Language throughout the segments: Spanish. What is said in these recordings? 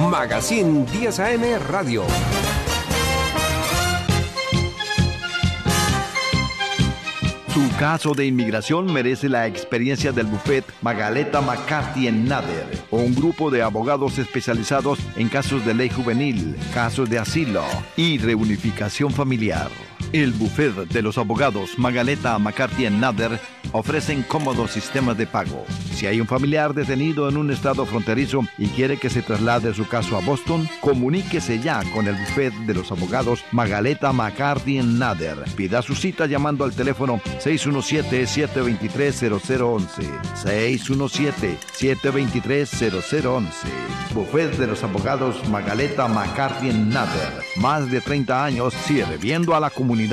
Magazine 10 AM Radio. Su caso de inmigración merece la experiencia del bufete Magaleta McCarthy Nader, un grupo de abogados especializados en casos de ley juvenil, casos de asilo y reunificación familiar. El bufete de los abogados Magaleta McCarthy Nader ofrecen cómodos sistemas de pago. Si hay un familiar detenido en un estado fronterizo y quiere que se traslade su caso a Boston, comuníquese ya con el bufete de los abogados Magaleta McCarthy Nader. Pida su cita llamando al teléfono 617-723-0011. 617-723-0011. Bufete de los abogados Magaleta McCarthy Nader. Más de 30 años sirviendo a la comunidad.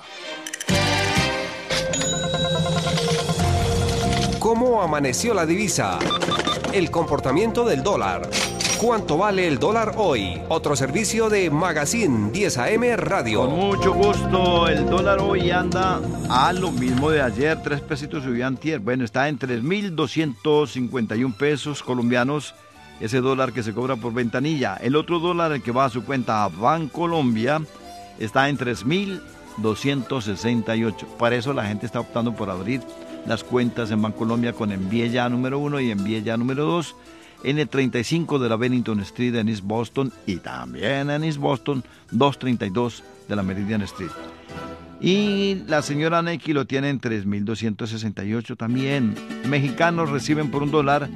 ¿Cómo amaneció la divisa? El comportamiento del dólar. ¿Cuánto vale el dólar hoy? Otro servicio de Magazine 10 AM Radio. Con mucho gusto, el dólar hoy anda a lo mismo de ayer, 3 pesitos subió antier. Bueno, está en 3.251 pesos colombianos, ese dólar que se cobra por ventanilla. El otro dólar, el que va a su cuenta a Bancolombia, está en 3.268. Para eso la gente está optando por abrir las cuentas en Bancolombia con Envíe Ya número 1 y Envíe Ya número 2 en el 35 de la Bennington Street en East Boston y también en East Boston 232 de la Meridian Street. Y la señora Neki lo tiene en 3.268 también. Mexicanos reciben por un dólar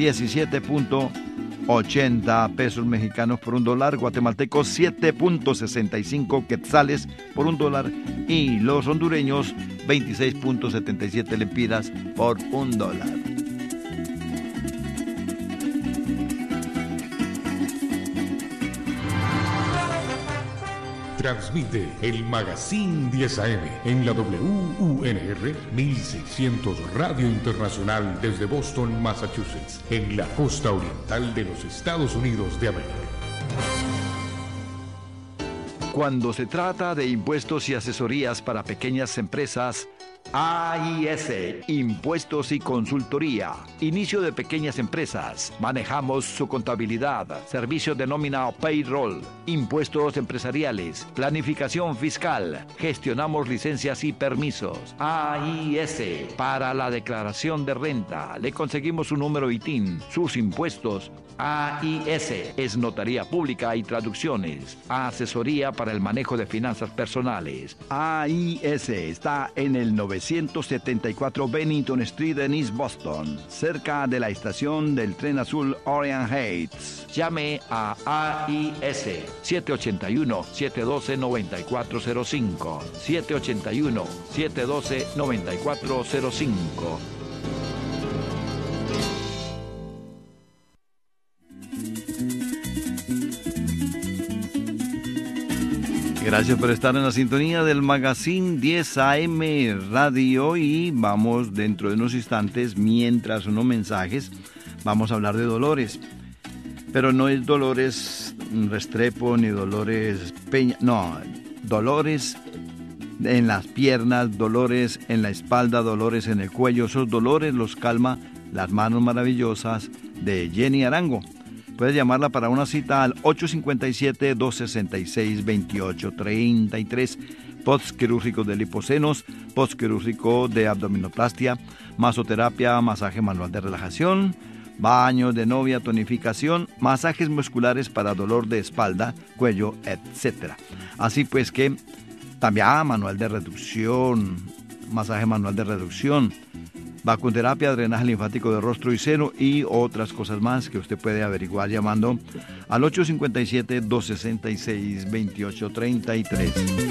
17.80 pesos mexicanos por un dólar, guatemaltecos 7.65 quetzales por un dólar y los hondureños 26.77 lempiras por un dólar. Transmite el Magazine 10 AM en la WUNR 1600 Radio Internacional desde Boston, Massachusetts, en la costa oriental de los Estados Unidos de América. Cuando se trata de impuestos y asesorías para pequeñas empresas, AIS, Impuestos y Consultoría, inicio de pequeñas empresas, manejamos su contabilidad, servicio de nómina o payroll, impuestos empresariales, planificación fiscal, gestionamos licencias y permisos. AIS, para la declaración de renta, le conseguimos un número ITIN, sus impuestos. AIS es notaría pública y traducciones, asesoría para el manejo de finanzas personales. AIS está en el 974 Bennington Street en East Boston, cerca de la estación del tren azul Orient Heights. Llame a AIS 781-712-9405. 781-712-9405. Gracias por estar en la sintonía del Magazine 10 AM Radio y vamos dentro de unos instantes, mientras unos mensajes, vamos a hablar de dolores. Pero no es Dolores Restrepo ni Dolores Peña, no, dolores en las piernas, dolores en la espalda, dolores en el cuello. Esos dolores los calma las manos maravillosas de Jenny Arango. Puedes llamarla para una cita al 857-266-2833. Post quirúrgico de liposenos, post quirúrgico de abdominoplastia, masoterapia, masaje manual de relajación, baño de novia, tonificación, masajes musculares para dolor de espalda, cuello, etc. Así pues que también manual de reducción, masaje manual de reducción, vacunoterapia, drenaje linfático de rostro y seno y otras cosas más que usted puede averiguar llamando al 857-266-2833.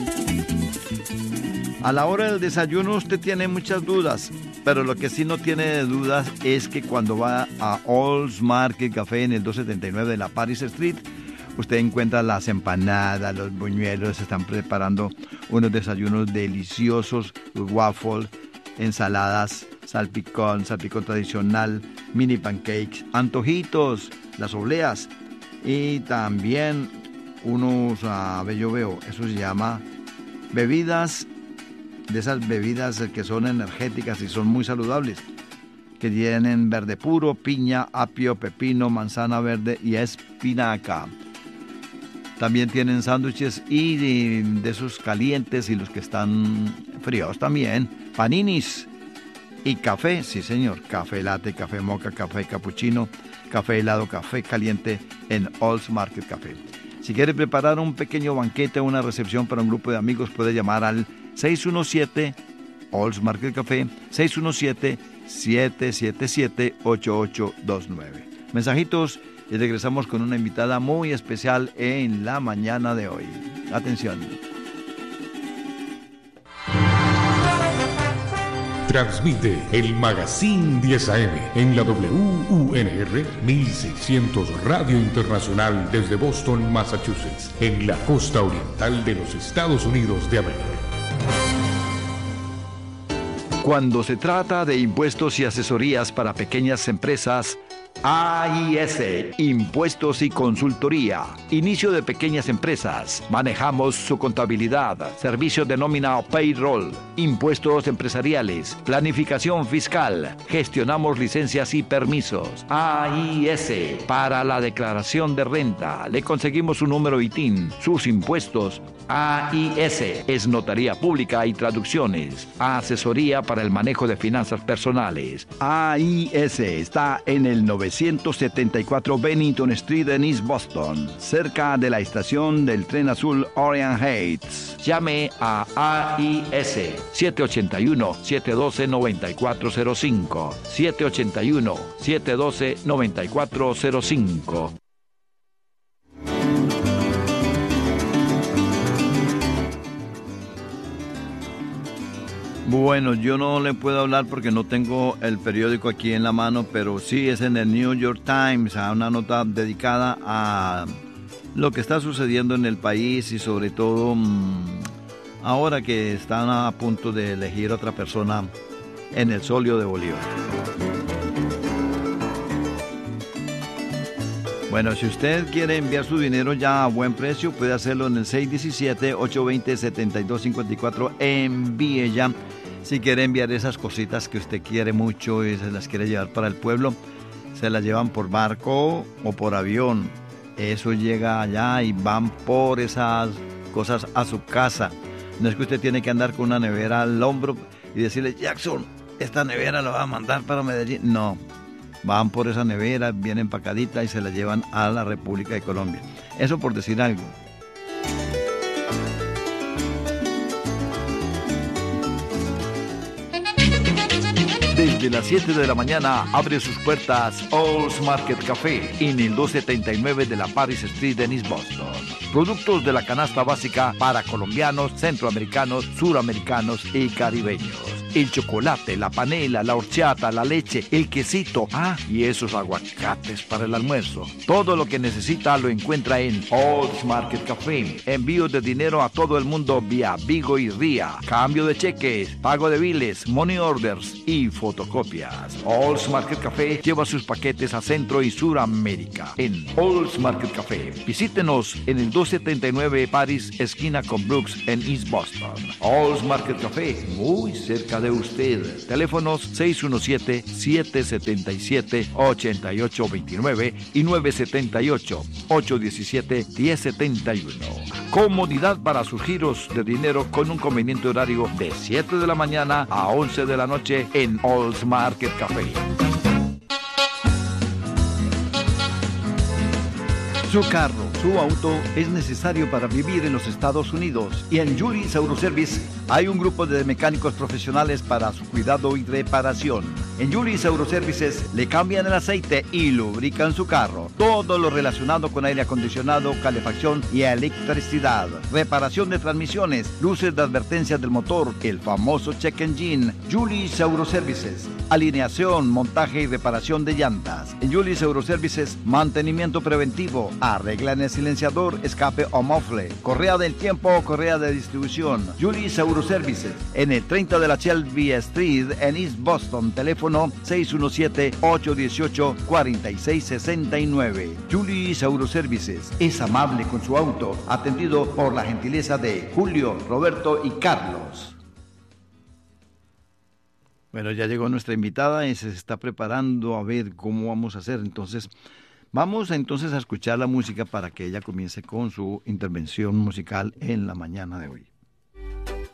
A la hora del desayuno usted tiene muchas dudas, pero lo que sí no tiene dudas es que cuando va a All's Market Café en el 279 de la Paris Street, usted encuentra las empanadas, los buñuelos, se están preparando unos desayunos deliciosos, waffle, ensaladas, salpicón tradicional, mini pancakes, antojitos, las obleas y también unos, yo veo, eso se llama bebidas, de esas bebidas que son energéticas y son muy saludables. que tienen verde puro, piña, apio, pepino, manzana verde y espinaca. También tienen sándwiches y de esos calientes y los que están fríos también. Paninis y café, sí señor, café latte, café mocha, café cappuccino, café helado, café caliente en Olds Market Café. Si quiere preparar un pequeño banquete o una recepción para un grupo de amigos, puede llamar al 617 Olds Market Café, 617-777-8829. Mensajitos y regresamos con una invitada muy especial en la mañana de hoy. Atención. Transmite el Magazine 10 AM en la WUNR 1600 Radio Internacional desde Boston, Massachusetts, en la costa oriental de los Estados Unidos de América. Cuando se trata de impuestos y asesorías para pequeñas empresas, AIS, Impuestos y Consultoría. Inicio de pequeñas empresas. Manejamos su contabilidad, servicios de nómina o payroll, impuestos empresariales, planificación fiscal. Gestionamos licencias y permisos. AIS, para la declaración de renta. Le conseguimos su número ITIN, sus impuestos. AIS es notaría pública y traducciones. Asesoría para el manejo de finanzas personales. AIS está en el 974 Bennington Street en East Boston, cerca de la estación del tren azul Orient Heights. Llame a AIS 781-712-9405. 781-712-9405. Bueno, yo no le puedo hablar porque no tengo el periódico aquí en la mano, pero sí es en el New York Times, a una nota dedicada a lo que está sucediendo en el país y sobre todo ahora que están a punto de elegir otra persona en el solio de Bolívar. Bueno, si usted quiere enviar su dinero ya a buen precio, puede hacerlo en el 617-820-7254. Envíe ya. Si quiere enviar esas cositas que usted quiere mucho y se las quiere llevar para el pueblo, se las llevan por barco o por avión. Eso llega allá y van por esas cosas a su casa. No es que usted tiene que andar con una nevera al hombro y decirle, Jackson, esta nevera la va a mandar para Medellín. No. Van por esa nevera, bien empacadita y se la llevan a la República de Colombia. Eso por decir algo. Desde las 7 de la mañana abre sus puertas Olds Market Café en el 279 de la Paris Street en East Boston. Productos de la canasta básica para colombianos, centroamericanos, suramericanos y caribeños. El chocolate, la panela, la horchata, la leche, el quesito, y esos aguacates para el almuerzo. Todo lo que necesita lo encuentra en Olds Market Café. Envío de dinero a todo el mundo vía Vigo y RIA. Cambio de cheques, pago de biles, money orders y fotocopias. Olds Market Café lleva sus paquetes a Centro y Suramérica. En Olds Market Café. Visítenos en el 279 Paris, esquina con Brooks en East Boston. Olds Market Café, muy cerca de usted. Teléfonos 617-777-8829 y 978-817-1071. Comodidad para sus giros de dinero con un conveniente horario de 7 de la mañana a 11 de la noche en Olds Market Café. Su carro, su auto es necesario para vivir en los Estados Unidos y en Julis Autoservice hay un grupo de mecánicos profesionales para su cuidado y reparación. En Julis Autoservices le cambian el aceite y lubrican su carro. Todo lo relacionado con aire acondicionado, calefacción y electricidad. Reparación de transmisiones, luces de advertencia del motor, el famoso check engine. Julis Autoservices. Alineación, montaje y reparación de llantas. En Julis Autoservices, mantenimiento preventivo. Arreglan el silenciador, escape o mofle. Correa del tiempo o correa de distribución. Julis Autoservices. En el 30 de la Shelby Street en East Boston. Teléfono 617-818-4669. Julis Autoservices. Es amable con su auto. Atendido por la gentileza de Julio, Roberto y Carlos. Bueno, ya llegó nuestra invitada y se está preparando a ver cómo vamos a hacer. Entonces, vamos entonces a escuchar la música para que ella comience con su intervención musical en la mañana de hoy.